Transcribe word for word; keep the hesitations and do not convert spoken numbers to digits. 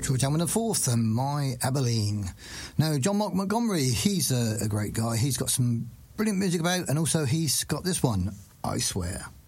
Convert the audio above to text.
George Allen the Fourth and My Abilene. Now, John Mark Montgomery, he's a, a great guy. He's got some brilliant music about, and also he's got this one, I Swear.